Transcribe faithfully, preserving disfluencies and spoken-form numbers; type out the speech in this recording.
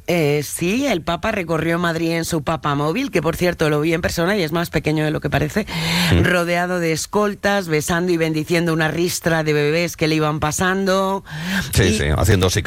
Eh, sí, el Papa recorrió Madrid en su papamóvil, que por cierto lo vi en persona y es más pequeño de lo que parece, mm. rodeado de escoltas, besando y bendiciendo una ristra de bebés que le iban pasando. Sí, y, sí, haciendo